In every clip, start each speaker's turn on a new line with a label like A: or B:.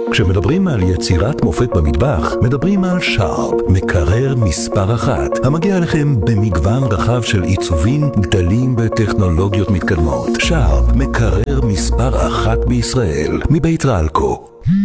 A: כשמדברים על יצירת מופת במטבח, מדברים על שרפ, מקרר מספר 1, המגיע לכם במגוון רחב של עיצובים, גדלים וטכנולוגיות מתקדמות. שרפ, מקרר מספר 1 בישראל, מבית רלקו.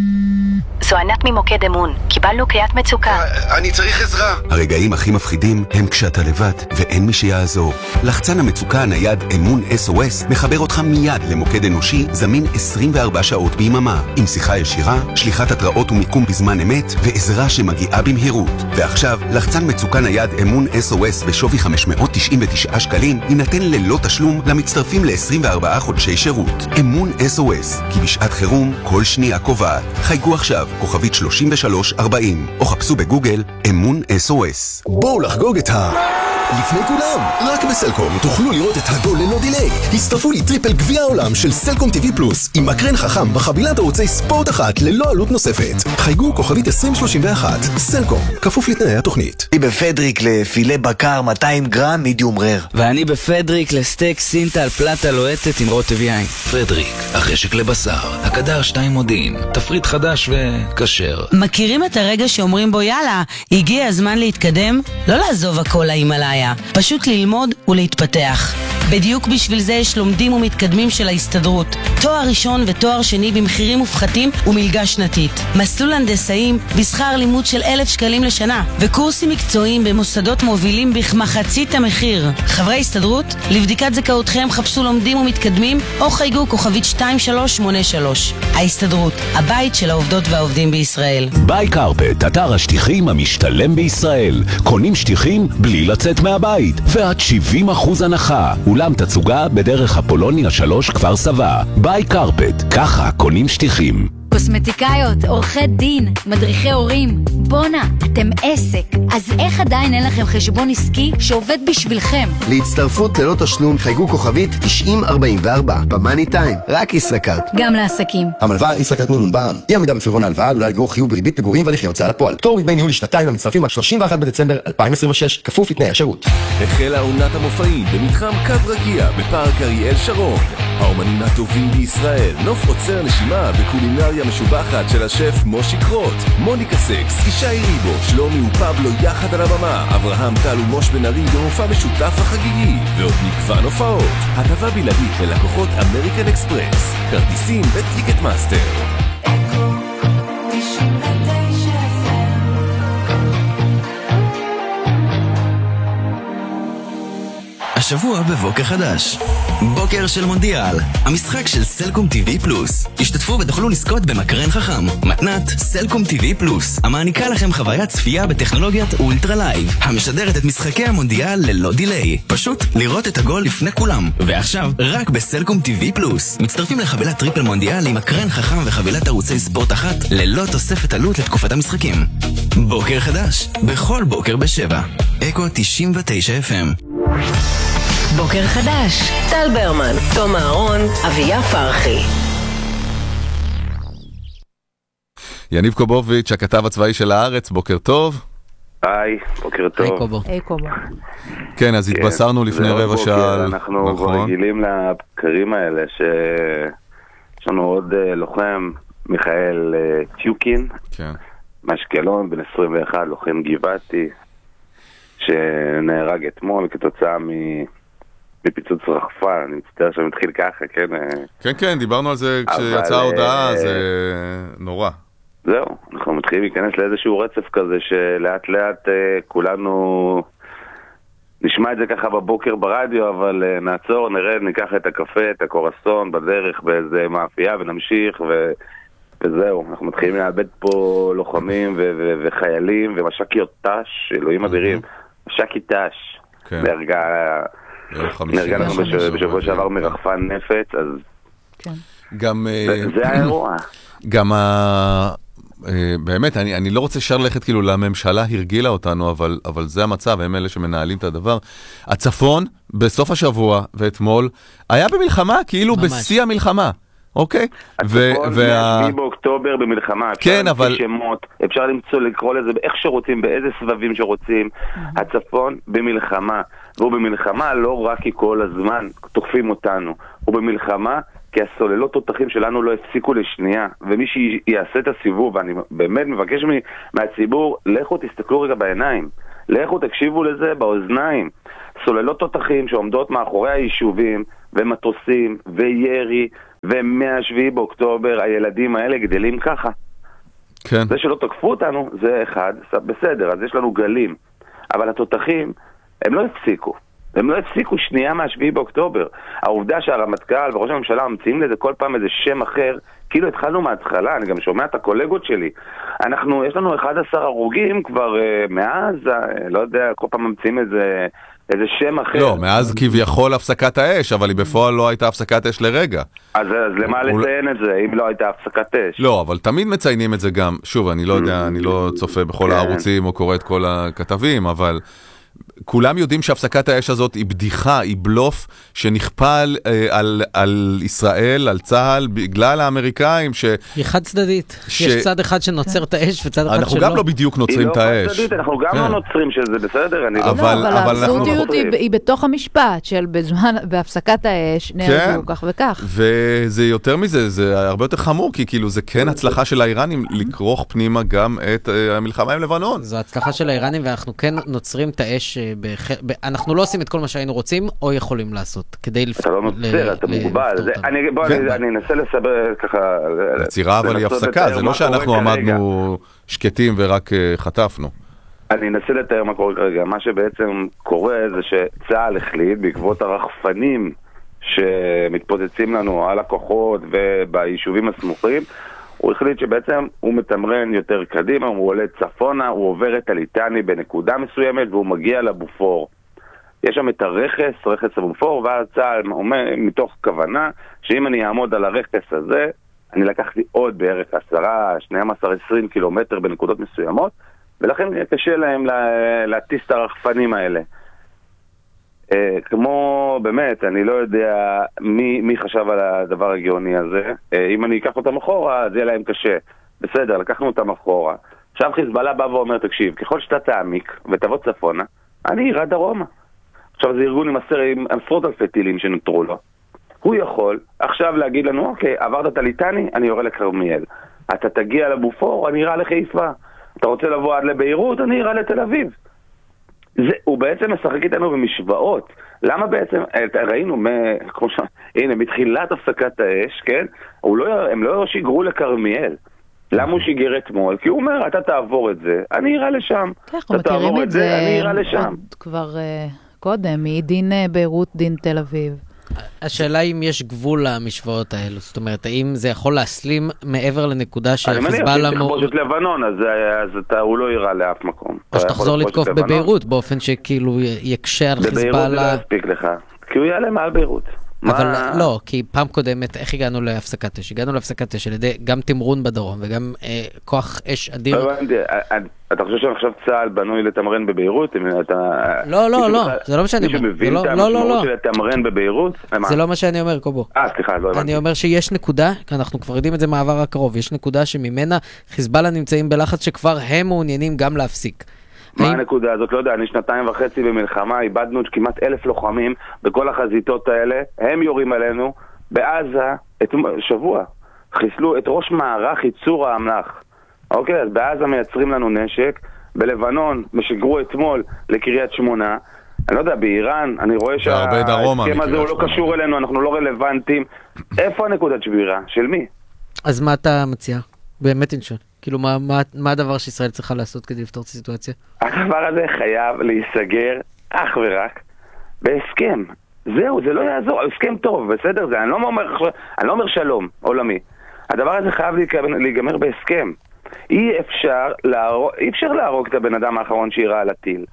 B: זו ענת ממוקד אמון. קיבלנו קריאת מצוקה.
C: אני צריך עזרה.
D: הרגעים הכי מפחידים הם כשאתה לבד ואין מי שיעזור. לחצן המצוקה הנייד אמון SOS מחבר אותך מיד למוקד אנושי זמין 24 שעות ביממה, עם שיחה ישירה, שליחת התראות ומיקום בזמן אמת ועזרה שמגיעה במהירות. ועכשיו לחצן מצוקה נייד אמון SOS בשווי 599 שקלים יינתן ללא תשלום למצטרפים ל-24 חודשי שירות. אמון SOS, כי בשעת חירום כל שנייה קובעת. חייגו עכשיו כוכבית 3340 או חפשו בגוגל אמון SOS.
C: בואו לחגוג את לפני כולם, רק בסלקום תוכלו לראות את הגול ללא דילי. הצטרפו לי טריפל גביע העולם של סלקום TV פלוס עם מקרן חכם בחבילת ערוצי ספורט אחת ללא עלות נוספת. חייגו כוכבית 2031. סלקום, כפוף לתנאי התוכנית.
E: אני בפדריק לפילה בקר 200 גרם מידיום רר.
F: ואני בפדריק לסטייק סינטל פלטה לוהטת עם רוטב יין.
G: פדריק, החשק לבשר, הקדר 2 מודיעין, תפריט חדש וכשר.
H: מכירים את הרגע שאומרים בו יאללה, הגיע הזמן להתקדם? לא לעזוב הכל להימאליה, פשוט ללמוד ולהתפתח. בדיוק בשביל זה יש לומדים ומתקדמים של ההסתדרות, תואר ראשון ותואר שני במחירים מופחתים ומלגה שנתית, מסלול הנדסאים בשכר לימוד של 1,000 שקלים לשנה, וקורסים מקצועיים במוסדות מובילים בכמחצית המחיר. חברי הסתדרות, לבדיקת זכאותכם חפשו לומדים ומתקדמים או חייגו כוכבית 2383. ההסתדרות, הבית של העובדות והעובדים בישראל.
I: ביי קרפט, אתר השטיחים המשתלם בישראל. קונים שטיחים בלי לצאת מהבית ועד 70% הנחה. אולם תצוגה בדרך אפולוניה 3 כפר סבא. ביי קרפט, ככה קונים שטיחים.
J: קוסמטיקאיות, עורכי דין, מדריכי הורים. בונה, אתם עסק. אז איך עדיין אין לכם חשבון עסקי שעובד בשבילכם?
K: להצטרפות ללא תשלום חייגו כוכבית 9044 במאני טיים, רק ישראכרט.
J: גם לעסקים.
K: המלווה ישראכרט מונבן. אי עמידה בפירעון ההלוואה עלולה לגרור חיוב בריבית פיגורים והליכי הוצאה לפועל. פטור מדמי ניהול לשנתיים למצטרפים עד 31 בדצמבר 2026, כפוף לתנאי השירות.
L: החלה עונת המופעים במתחם קו רקיע בפארק אריאל שרון. האומנים הטובים בישראל, נוף עוצר נשימה בקולינריה משובחת של השף מושי קרוט, מוניקה סקס, ישי ריבו, שלומי ופבלו יחד על הבמה, אברהם טל ומוש בן ארי במופע משותף החגיגי, ועוד מגוון הופעות. הטבה בלעדית ללקוחות אמריקן אקספרס, כרטיסים וטיקט מאסטר.
G: השבוע בבוקר חדש. בוקר של מונדיאל, המשחק של סלקום TV פלוס. השתתפו ותוכלו לזכות במקרן חכם, מתנת סלקום TV פלוס, המעניקה לכם חוויית צפייה בטכנולוגיית אולטרה לייב, המשדרת את משחקי המונדיאל ללא דיליי. פשוט לראות את הגול לפני כולם. ועכשיו, רק בסלקום TV פלוס. מצטרפים לחבילת טריפל מונדיאל עם מקרן חכם וחבילת ערוצי ספורט אחת, ללא תוספת עלות לתקופת המשחקים. בוקר חדש, בכל בוקר ב7. אקו 99 FM.
B: בוקר חדש, טל ברמן, תום אהרון, אביה פרחי.
M: יניב קובוביץ', הכתב הצבאי של הארץ, בוקר טוב.
N: היי, בוקר טוב.
H: היי קובו.
M: כן, אז התבשרנו לפני רבע שעה.
N: אנחנו רגילים לבקרים האלה שיש לנו עוד לוחם, מיכאל טיוקין, מאשקלון, בן 21, לוחם גבעתי, שנהרג אתמול כתוצאה בפיצוץ רחפן. אני מצטער שמתחיל ככה, כן?
M: כן, דיברנו על זה כשיצאה ההודעה, זה נורא.
N: זהו, אנחנו מתחילים להיכנס לאיזשהו רצף כזה שלאט לאט כולנו נשמע את זה ככה בבוקר ברדיו, אבל נעצור, נרד, ניקח את הקפה, את הקורסון בדרך באיזה מאפייה ונמשיך וזהו, אנחנו מתחילים לאבד פה לוחמים וחיילים ומש"קיות ת"ש, אלוהים אדירים, מש"קית ת"ש, נרגע לנו בשבוע שעבר מרחפן נפץ, אז זה האירוע.
M: גם באמת, אני לא רוצה שר ללכת כאילו לממשלה הרגילה אותנו, אבל זה המצב, הם אלה שמנהלים את הדבר. הצפון, בסוף השבוע ואתמול, היה במלחמה, כאילו בשיא המלחמה. אוקיי?
N: הצפון מהשביעי באוקטובר במלחמה, אפשר למצוא שמות, אפשר למצוא לקרוא לזה איך שרוצים, באיזה סבבים שרוצים. הצפון במלחמה, והוא במלחמה לא רק כי כל הזמן תוקפים אותנו, הוא במלחמה כי הסוללות תותחים שלנו לא הפסיקו לשנייה, ומי שיעשה את הסיבוב, ואני באמת מבקש מהציבור, לכו תסתכלו רגע בעיניים, לכו תקשיבו לזה באוזניים. סוללות תותחים שעומדות מאחורי היישובים, ומטוסים, וירי, ומ-7 באוקטובר, הילדים האלה גדלים ככה.
M: כן.
N: זה שלא תקפו אותנו, זה אחד, בסדר, אז יש לנו גלים. אבל התותחים, הם לא הפסיקו. הם לא הפסיקו שנייה מה-7 באוקטובר. העובדה שהרמטכ"ל וראש הממשלה ממציאים לזה כל פעם איזה שם אחר, כאילו התחלנו מההתחלה, אני גם שומע את הקולגות שלי. יש לנו 11 הרוגים כבר מאז, לא יודע, כל פעם ממציאים איזה שם אחר.
M: לא, מאז כביכול הפסקת האש, אבל היא בפועל לא הייתה הפסקת אש לרגע.
N: אז למה לציין את זה, אם לא הייתה הפסקת אש?
M: לא, אבל תמיד מציינים את זה גם. שוב, אני לא יודע, אני לא צופה בכל הערוצים או קורא את כל הכתבים, אבל כולם יודעים שהפסקת האש הזאת היא בדיחה, היא בלוף שנכפל על ישראל, על צהל, בגלל האמריקאים
O: היא חד צדדית. יש צד אחד שנוצר את האש וצד אחד שלא.
M: אנחנו גם לא בדיוק נוצרים את האש.
N: היא לא חד צדדית, אנחנו גם לא נוצרים שזה בסדר.
P: אבל האבסורדיות היא בתוך המשפט של בהפסקת האש נהרגו כך וכך.
M: וזה יותר מזה, זה הרבה יותר חמור, כי כאילו זה כן הצלחה של האיראנים לכרוך פנימה גם את המלחמה עם לבנון.
O: זו הצלחה של האיראנים ואנחנו כן נוצרים את האש. אנחנו לא עושים את כל מה שהיינו רוצים או יכולים לעשות כדי
N: אתה לא נוצר, אתה מוגבל. אני אנסה לסבר ככה.
M: עצירה אבל היא הפסקה, זה לא שאנחנו עמדנו שקטים ורק חטפנו.
N: אני אנסה לתאר מה קורה כרגע. מה שבעצם קורה זה שצה"ל החליט בעקבות הרחפנים שמתפוצצים לנו על הכוחות וביישובים הסמוכים, הוא החליט שבעצם הוא מתמרן יותר קדימה, הוא עולה צפונה, הוא עובר את הליטני בנקודה מסוימת והוא מגיע לבופור. יש שם את רכס הבופור, ואז צה"ל אומר מתוך כוונה שאם אני אעמוד על הרכס הזה, אני לקחתי עוד בערך 10, 12, 20 קילומטר בנקודות מסוימות, ולכן קשה להם להטיס את הרחפנים האלה. כמו באמת, אני לא יודע מי חשב על הדבר הגאוני הזה. אם אני אקח אותם אחורה, זה יהיה להם קשה. בסדר, לקחנו אותם אחורה. עכשיו חיזבאללה בא ואומר, תקשיב, ככל שאתה תעמיק ותבוא צפונה, אני ארד דרומה. עכשיו זה ארגון עם עשרות אלפי טילים שנותרו לו. הוא יכול עכשיו להגיד לנו, אוקיי, עברת את הליטני, אני יורה לכרמיאל. אתה תגיע לבופור, אני אראה לחיפה. אתה רוצה לבוא עד לביירות, אני אראה לתל אביב. הוא בעצם משחק איתנו במשוואות. למה בעצם, ראינו, הנה, מתחילת הפסקת האש, כן? הם לא שיגרו לכרמיאל. למה הוא שיגר אתמול? כי הוא אומר, אתה תעבור את זה, אני אראה לשם.
P: אנחנו מכירים את זה,
N: אני אראה לשם.
P: כבר קודם, מדין ביירות, דין תל אביב.
O: השאלה אם יש גבול למשוואות האלו, זאת אומרת, האם זה יכול להסלים מעבר לנקודה של חיזבאללה...
N: אני מניח שתכבוש את לבנון, אז הוא לא יראה לאף מקום.
O: או שתחזור לתקוף בביירות, באופן שכאילו יקשה על חיזבאללה...
N: בביירות זה לא יספיק לך, כי הוא יעלה מעל ביירות.
O: אבל לא, כי פעם קודמת, איך הגענו להפסקת אש? הגענו להפסקת אש על ידי גם תמרון בדרום וגם כוח אש אדיר.
N: אתה חושב שעכשיו צה"ל בנוי לתמרן בביירות?
O: לא, זה לא מה שאני אומר.
N: מישהו מבין את המשמעות של לתמרן בביירות?
O: זה לא מה שאני אומר, קובו.
N: סליחה, לא הבנתי.
O: אני אומר שיש נקודה, אנחנו כבר יודעים את זה מעבר הקרוב, יש נקודה שממנה חיזבאללה נמצאים בלחץ שכבר הם מעוניינים גם להפסיק.
N: מה הנקודה הזאת? לא יודע, אני 2.5 במלחמה, איבדנו כמעט 1,000 לוחמים בכל החזיתות האלה, הם יורים עלינו, בעזה, שבוע, חיסלו את ראש מערך ייצור האמל"ח. אוקיי, אז בעזה מייצרים לנו נשק, בלבנון משגרו אתמול לקריית שמונה, אני לא יודע, באיראן, אני רואה שההסכם הזה הוא לא קשור אלינו, אנחנו לא רלוונטיים. איפה הנקודת שבירה? של מי?
O: אז מה אתה מציע? באמת אינשון. כאילו, מה הדבר שישראל צריכה לעשות כדי לפתור את הסיטואציה?
N: הדבר הזה חייב להיסגר אך ורק בהסכם. זהו, זה לא יעזור. הסכם טוב, בסדר? אני לא אומר שלום עולמי. הדבר הזה חייב להיגמר בהסכם. אי אפשר להרוג את הבן אדם האחרון שירה על הטיל.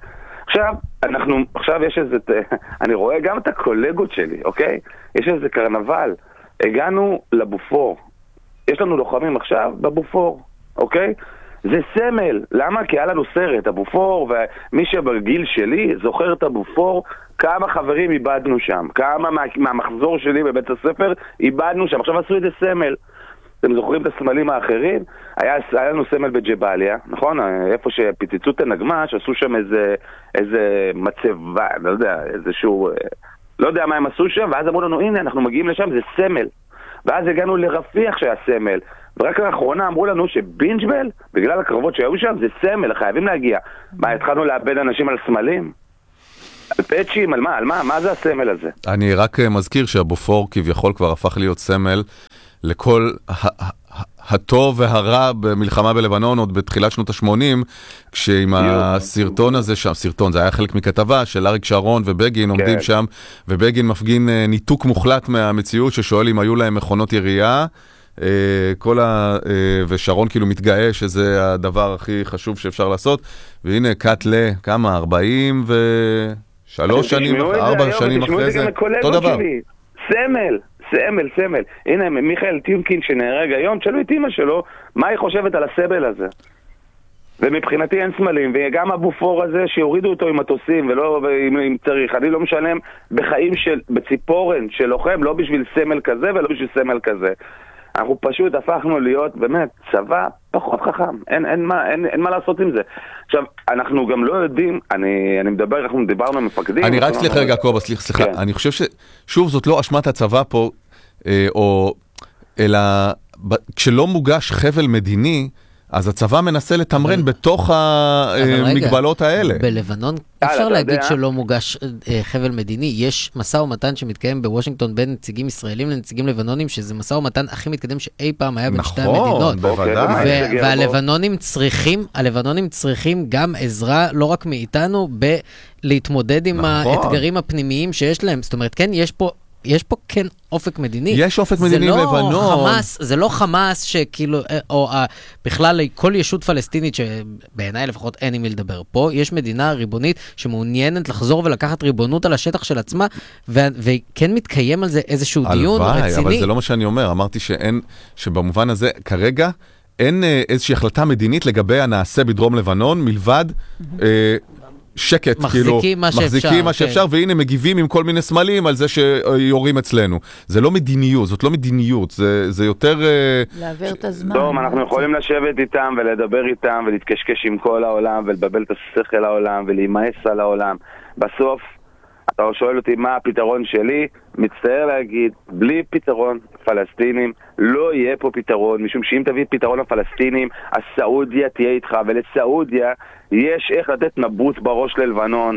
N: עכשיו יש איזה... אני רואה גם את הקולגות שלי, אוקיי? יש איזה קרנבל. הגענו לבופור. יש לנו לוחמים עכשיו בבופור. אוקיי? זה סמל. למה? כי היה לנו סרט, הבופור, ומי שבגיל שלי זוכר את הבופור, כמה חברים איבדנו שם, כמה מהמחזור שלי בבית הספר איבדנו שם. עכשיו עשו את זה סמל. אתם זוכרים את הסמלים האחרים? היה לנו סמל בג'באליה, נכון? איפה שפיצצו את הנגמ"ש, עשו שם איזה מצבה, לא יודע, איזשהו... לא יודע מה הם עשו שם, ואז אמרו לנו, הנה, אנחנו מגיעים לשם, זה סמל. ואז הגענו לרפיח שהיה סמל, ורק לאחרונה אמרו לנו שבינג'בל, בגלל הקרבות שהיו שם, זה סמל, חייבים להגיע. מה, התחלנו לאבד אנשים על סמלים? על פצ'ים, על מה זה הסמל הזה?
M: אני רק מזכיר שהבופור כביכול כבר הפך להיות סמל לכל הטוב והרע במלחמה בלבנון עוד בתחילת שנות ה-80, כשעם הסרטון הזה שם, סרטון, זה היה חלק מכתבה של אריק שרון ובגין עומדים שם, ובגין מפגין ניתוק מוחלט מהמציאות ששואל אם היו להם מכונות ירייה, ושרון כאילו מתגאה שזה הדבר הכי חשוב שאפשר לעשות, והנה קאט לכמה, 43 שנים, 4 שנים אחרי זה, אותו דבר.
N: סמל. הנה, מיכאל טיומקין שנהרג היום, תשאלו את אמא שלו, מה היא חושבת על הסבל הזה? ומבחינתי אין סמלים, וגם הבופור הזה שיורידו אותו עם מטוסים, ולא אם צריך, אני לא משלם בחיים בציפורן של לוחם, לא בשביל סמל כזה ולא בשביל סמל כזה. אנחנו פשוט הפכנו להיות באמת צבא פחות חכם, אין מה לעשות עם זה. עכשיו, אנחנו גם לא יודעים, אנחנו דיברנו עם מפקדים.
M: אני רק סליחה רגע, קובה, סליחה, אני חושב ששוב זאת לא אשמת הצבא פה, אלא כשלא מוגש חבל מדיני, אז הצבא מנסה לתמרן בתוך המגבלות האלה.
O: בלבנון אפשר להגיד שלא מוגש חבל מדיני. יש מסע ומתן שמתקיים בוושינגטון בין נציגים ישראלים לנציגים לבנונים, שזה מסע ומתן הכי מתקדם שאי פעם היה בין שתי המדינות. והלבנונים צריכים גם עזרה, לא רק מאיתנו, להתמודד עם האתגרים הפנימיים שיש להם. זאת אומרת, כן, יש פה כן אופק מדיני.
M: יש אופק מדיני בלבנון.
O: זה לא חמאס שכאילו, או בכלל כל ישות פלסטינית שבעיניי לפחות אין עם מי לדבר פה, יש מדינה ריבונית שמעוניינת לחזור ולקחת ריבונות על השטח של עצמה, וכן מתקיים על זה איזשהו דיון רציני.
M: אבל זה לא מה שאני אומר, אמרתי שבמובן הזה כרגע אין איזושהי החלטה מדינית לגבי הנעשה בדרום לבנון, מלבד שקט,
O: מחזיקים
M: מה שאפשר, והנה מגיבים עם כל מיני סמלים על זה שיורים אצלנו. זה לא מדיניות, זאת לא מדיניות, זה יותר
P: להעביר את הזמן.
N: טוב, אנחנו יכולים לשבת איתם ולדבר איתם ולהתקשקש עם כל העולם ולבבל את השכל העולם ולהימאס על העולם. בסוף, אתה שואל אותי מה הפתרון שלי, מצטער להגיד, בלי פתרון פלסטינים לא יהיה פה פתרון, משום שאם תביא פתרון לפלסטינים, הסעודיה תהיה איתך, ולסעודיה יש איך לתת נבוט בראש ללבנון,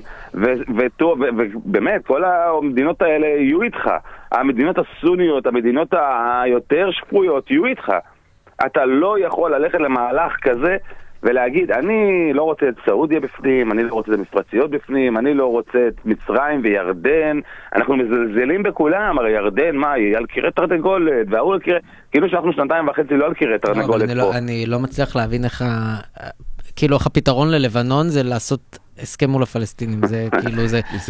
N: ובאמת כל המדינות האלה יהיו איתך, המדינות הסוניות, המדינות היותר שפויות יהיו איתך. אתה לא יכול ללכת למהלך כזה ולהגיד, אני לא רוצה את סעודיה בפנים, אני לא רוצה את המפרציות בפנים, אני לא רוצה את מצרים וירדן, אנחנו מזלזלים בכולם, הרי ירדן, מה, היא על קירת תרנגולת, והוא על קירת, כאילו שאנחנו 2.5 לא על קירת תרנגולת פה.
O: אני לא מצליח להבין איך כאילו איך הפתרון ללבנון זה לעשות הסכם מול הפלסטינים, זה כאילו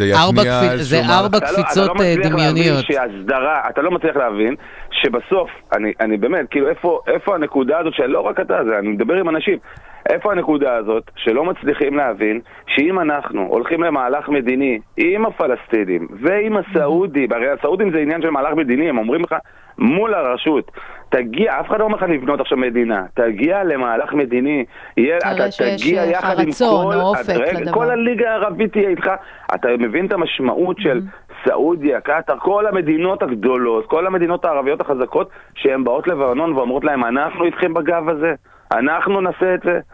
O: זה 4 קפיצות דמיוניות.
N: אתה לא מצליח להבין שבסוף, אני באמת, כאילו איפה הנקודה הזאת שלא רק אתה, אני מדבר עם אנשים, איפה הנקודה הזאת שלא מצליחים להבין שאם אנחנו הולכים למהלך מדיני עם הפלסטינים ועם הסעודים, הרי הסעודים זה עניין של מהלך מדיני, הם אומרים לך מול הרשות, תגיע, אף אחד לא אומר לך לבנות עכשיו מדינה, תגיע למהלך מדיני, תגיע יחד עם כל הליגה הערבית תהיה איתך, אתה מבין את המשמעות של סעודיה, קטר, כל המדינות הגדולות, כל המדינות הערביות החזקות שהן באות לבנון ואומרות להם, אנחנו איתכם בגב הזה, אנחנו נעשה את זה.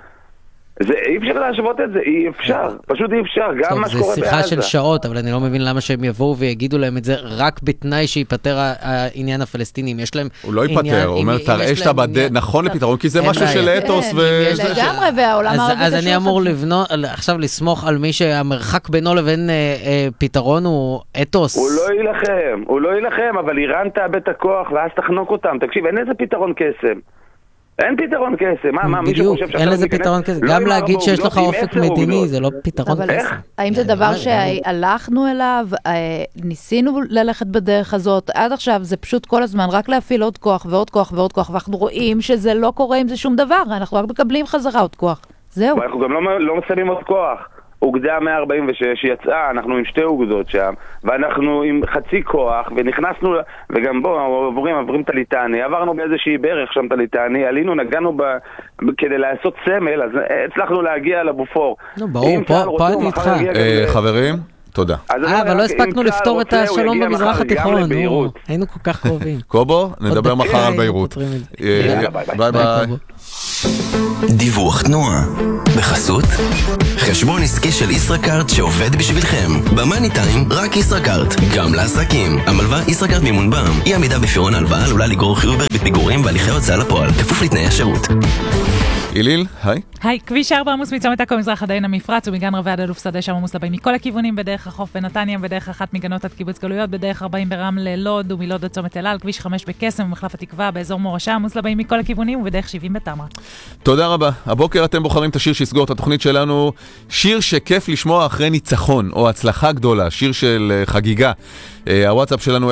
N: אי אפשר להשוות את זה, אי אפשר, פשוט אי אפשר, גם מה שקורה בעזה.
O: זה שיחה של שעות, אבל אני לא מבין למה שהם יבואו ויגידו להם את זה רק בתנאי שיפטר העניין הפלסטיני, אם יש להם
M: הוא לא ייפטר, הוא אומר, תראה שאתה נכון לפתרון, כי זה משהו של אתוס
P: לגמרי, והעולם הערבי
O: אז אני אמור עכשיו לסמוך על מי שהמרחק בינו לבין פתרון הוא אתוס.
N: הוא לא ילחם, אבל איראן תאבד את הכוח ואז תחנוק אותם. תקשיב, אין איזה פתרון קסם. אין פתרון קסם.
O: בדיוק, אין לזה פתרון קסם. גם להגיד שיש לך אופק מדיני, זה לא פתרון קסם.
P: האם זה דבר שהלכנו אליו, ניסינו ללכת בדרך הזאת, עד עכשיו זה פשוט כל הזמן רק להפעיל עוד כוח ועוד כוח ועוד כוח, ואנחנו רואים שזה לא קורה עם זה שום דבר, אנחנו רק מקבלים חזרה עוד כוח. זהו.
N: אנחנו גם לא מסיימים עוד כוח. אוגדה 146 יצאה, אנחנו עם 2 אוגדות שם, ואנחנו עם חצי כוח, ונכנסנו, וגם עוברים את הליטני, עברנו באיזושהי ברך שם את הליטני, עלינו, נגענו כדי לעשות סמל, אז הצלחנו להגיע לבופור.
O: ברור, פה אני איתך.
M: חברים, תודה.
O: אבל לא הספקנו לפתור את השלום במזרח התיכון. היינו כל כך קרובים.
M: קובו, נדבר מחר על ביירות. ביי ביי.
G: דיווח תנועה בחסות חשבון עסקי של ישראכרט שעובד בשבילכם. במאני טיים רק ישראכרט, גם לעסקים. המלווה ישראכרט מימון בע"מ. אי עמידה בפירעון הלוואה עלולה לגרור חיוב בריבית פיגורים והליכי הוצאה לפועל, כפוף לתנאי השירות.
M: איליל, היי.
Q: היי, כביש 4 עמוס מצומת עכו מזרח עד עין המפרץ ומגן רבי עד אלוף שדה שם עמוס לבאים מכל הכיוונים, בדרך החוף בנתניה, בדרך אחת מגנות עד קיבוץ גלויות, בדרך 40 ברמלה לוד ומלוד עד צומת אל על, כביש 5 בקסם ומחלף התקווה באזור מורשה עמוס לבאים מכל הכיוונים ובדרך 70 בתמרה.
M: תודה רבה. הבוקר אתם בוחרים את השיר שיסגור את התוכנית שלנו, שיר שכיף לשמוע אחרי ניצחון או הצלחה גדולה, שיר של חגיגה. הוואטסאפ שלנו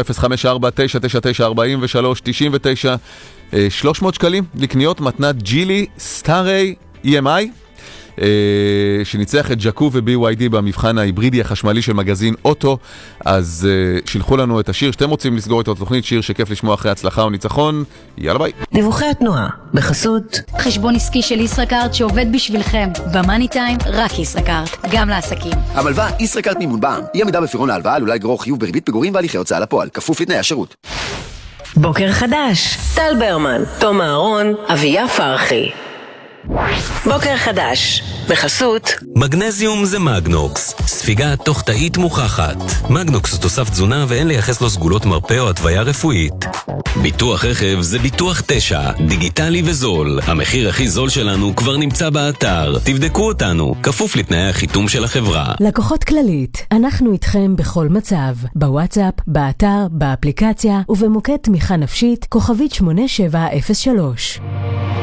M: 054-999-4399, 300 שקלים לקניות מתנת ג'ילי סטארי EMI, שניצח את ג'קו ו-BYD במבחן ההיברידי החשמלי של מגזין אוטו. אז שילחו לנו את השיר שאתם רוצים לסגור את התוכנית, שיר שכיף לשמוע אחרי הצלחה או ניצחון. יאללה ביי.
B: דיווחי התנועה בחסות
J: חשבון עסקי של ישראכרט שעובד בשבילכם. במאני טיים רק ישראכרט, גם לעסקים.
K: המלווה ישראכרט מימון בע"מ. אי עמידה בפירעון ההלוואה עלולה לגרור חיוב בריבית פיגורים והליכי הוצאה לפועל, כפוף לתנאי השירות.
B: בוקר חדש, טל ברמן, תום אהרון, אביה פרחי. בוקר חדש, בחסות
R: מגנזיום זה מגנוקס, ספיגה תוך תאית מוכחת. מגנוקס הוא תוסף תזונה ואין לייחס לו סגולות מרפא או התוויה רפואית. ביטוח רכב זה ביטוח 9, דיגיטלי וזול. המחיר הכי זול שלנו כבר נמצא באתר. תבדקו אותנו, כפוף לתנאי החיתום של החברה.
S: לקוחות כללית, אנחנו איתכם בכל מצב. בוואטסאפ, באתר, באפליקציה ובמוקד תמיכה נפשית, כוכבית 8703.